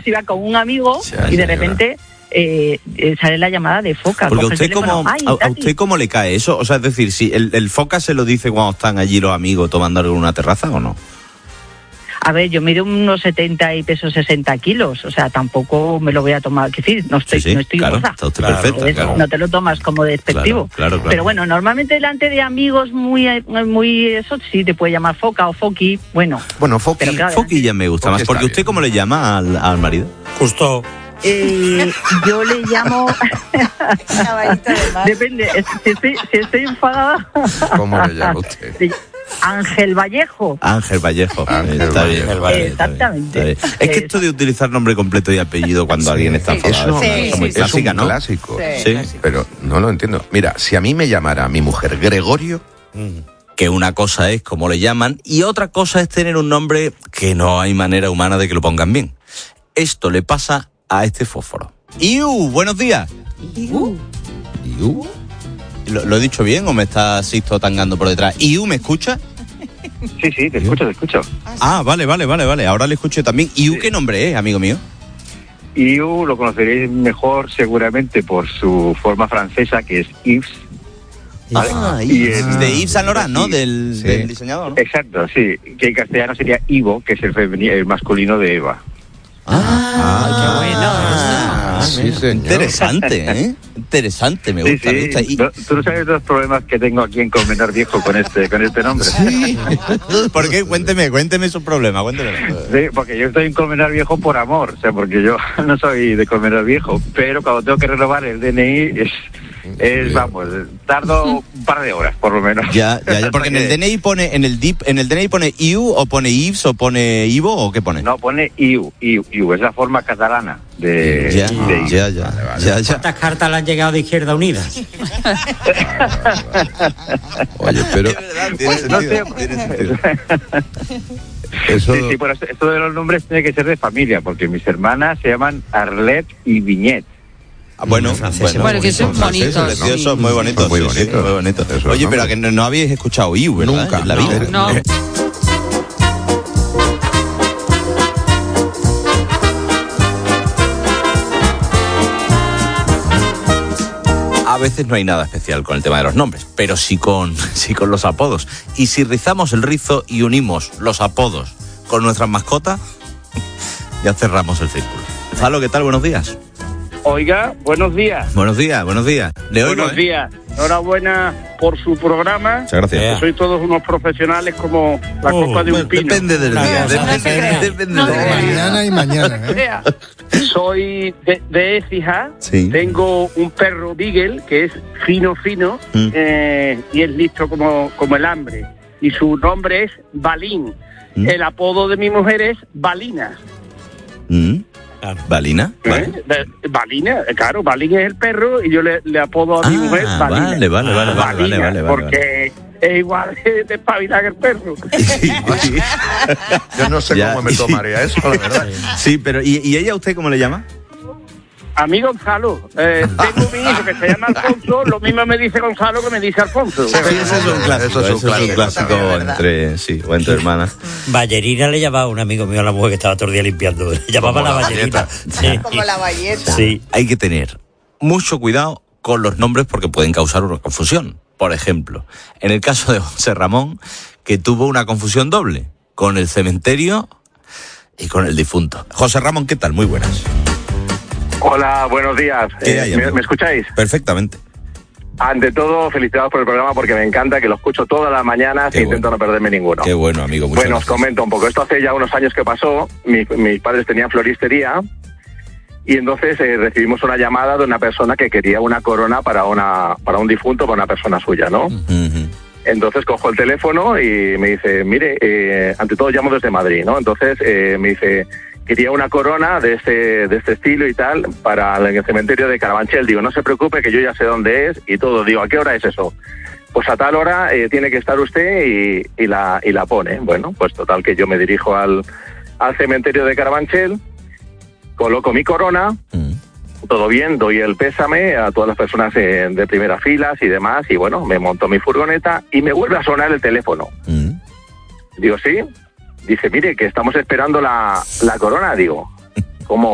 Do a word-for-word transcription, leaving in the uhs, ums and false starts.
iba con un amigo ya, y de ya, repente eh, eh, sale la llamada de Foca. Porque a coge el usted, teléfono, cómo, "Ay, a, a Tati". usted cómo le cae eso, o sea, es decir, si el, el Foca se lo dice cuando están allí los amigos tomando algo en una terraza o no. A ver, yo mido unos setenta y peso sesenta kilos, o sea, tampoco me lo voy a tomar, que sí, no estoy, Sí, sí, no estoy claro, gorda. está usted Claro, perfecta, Entonces, claro. no te lo tomas como despectivo. Claro, claro, claro. Pero bueno, normalmente delante de amigos muy, muy eso, sí te puede llamar Foca o Foqui, bueno. Bueno, Foqui. Pero claro, Foqui ya me gusta Foqui más, está porque bien. usted cómo le llama al, al marido. Justo. Eh, yo le llamo... Caballito de mar. Depende, es- si estoy, si estoy enfadada... ¿Cómo le llama usted? Sí, Ángel Vallejo. Ángel Vallejo. Ángel está bien, Vallejo. está bien, Exactamente. está bien. Es que Eso. esto de utilizar nombre completo y apellido cuando alguien está Sí. enfadado Eso Sí, es una cosa muy sí, sí. clásica, es un ¿no? clásico. Sí. Pero no lo entiendo. Mira, si a mí me llamara mi mujer Gregorio, Que una cosa es como le llaman y otra cosa es tener un nombre que no hay manera humana de que lo pongan bien. Esto le pasa a este fósforo. ¡Iu! ¡Buenos días! ¿Iu? ¿Lo, lo he dicho bien o me está Sisto tangando por detrás? ¿Iu me escucha? Sí, sí, te escucho, te escucho. Ah, vale, vale, vale, vale. Ahora le escucho también. ¿Iu Sí. qué nombre es, amigo mío? Iu lo conoceréis mejor seguramente por su forma francesa, que es Yves. ¿vale? Ah, Y Yves. en- de Yves Saint Laurent, ¿no? Sí. Del, Sí. del diseñador, ¿no? Exacto, sí. Que en castellano sería Ivo, que es el, femeni- el masculino de Eva. Ah, qué bueno. Ah, Sí, señor. Interesante, ¿eh? Interesante, me Sí, gusta, me sí. gusta. Y- No, tú no sabes los problemas que tengo aquí en Colmenar Viejo con este, con este nombre. Sí. ¿Por qué? Cuénteme, cuénteme su problema, cuénteme. porque yo estoy en Colmenar Viejo por amor, o sea, porque yo no soy de Colmenar Viejo, pero cuando tengo que renovar el D N I es, es vamos, tardo un par de horas por lo menos. Ya, ya, ya, porque en el D N I pone, en el D I P, en el D N I pone Iu o pone Yves o pone Ivo o qué pone. No, pone Iu, Iu, Iu, es la forma catalana de, Ya, de Iu. ya, ya, ya, ya. ¿Cuántas cartas le han llegado de Izquierda Unida? Oye, pero Pues no sé. eso... Sí, sí, pero esto- esto de los nombres tiene que ser de familia, porque mis hermanas se llaman Arlette y Viñet. Ah, bueno, franceses. Bueno, que son franceses, bonitos. ¿no? preciosos, muy bonitos, Muy sí, sí, bonitos. muy bonitos. Esos Oye, pero nombres. que no, no habéis escuchado Iu, ¿verdad? Nunca. En la vida. No. A veces no hay nada especial con el tema de los nombres, pero sí con, sí con los apodos. Y si rizamos el rizo y unimos los apodos con nuestras mascotas, ya cerramos el círculo. Gonzalo, ¿qué tal? Buenos días. Oiga, buenos días. Buenos días, buenos días. Le oigo, Buenos ¿eh? días. Enhorabuena por su programa. Muchas gracias. Yeah. Sois todos unos profesionales como la Oh, copa de un Bueno, pino. depende del día. No, depende, no se crea. depende No del se día. crea. Mañana y mañana, ¿eh? Soy de, de Écija. Sí. Tengo un perro Beagle que es fino, fino Mm. eh, y es listo como, como el hambre. Y su nombre es Balín. Mm. El apodo de mi mujer es Balina. Mm. Claro. ¿Balina? ¿eh? Vale. De- Balina, eh, claro, Balín es el perro y yo le, le apodo a mi Ah, mujer Balina. vale, vale, vale, vale, vale, Balina, vale, vale, porque es igual de, de espabilado que el perro. Sí, sí. Yo no sé Ya. cómo me tomaría eso, la verdad. Sí, pero ¿y, y ella usted cómo le llama? A mí Gonzalo, eh, tengo mi hijo que se llama Alfonso, lo mismo me dice Gonzalo que me dice Alfonso. Sí, ese es un clásico, Eso es un eso es un clásico, clásico también, ¿verdad? entre, sí, o entre hermanas. Ballerina le llamaba a un amigo mío a la mujer que estaba todo el día limpiando. Le llamaba Como la la ballerina. Sí. Como la balleta. Sí. Hay que tener mucho cuidado con los nombres porque pueden causar una confusión. Por ejemplo, en el caso de José Ramón, que tuvo una confusión doble con el cementerio y con el difunto. José Ramón, ¿qué tal? Muy buenas. Hola, buenos días. ¿Qué Eh, hay, ¿me, amigo? me escucháis? Perfectamente. Ante todo, felicidades por el programa porque me encanta, que lo escucho todas las mañanas Qué e bueno. intento no perderme ninguno. Qué bueno, amigo. Muchas Bueno, os gracias. comento un poco. Esto hace ya unos años que pasó. Mi- mis padres tenían floristería y entonces eh, recibimos una llamada de una persona que quería una corona para una para un difunto, para una persona suya, ¿no? Ujú. Entonces cojo el teléfono y me dice, mire, eh, ante todo llamo desde Madrid, ¿no? Entonces eh, me dice, quería una corona de este de este estilo y tal para el cementerio de Carabanchel. Digo, no se preocupe que yo ya sé dónde es y todo. Digo, ¿a qué hora es eso? Pues a tal hora eh, tiene que estar usted y, y la y la pone. Bueno, pues total que yo me dirijo al, al cementerio de Carabanchel, coloco mi corona, Mm. todo bien, doy el pésame a todas las personas eh, de primera filas y demás, y bueno, me monto mi furgoneta y me vuelve a sonar el teléfono. Mm. Digo, ¿sí? Dice, mire, que estamos esperando la, la corona. Digo, ¿cómo,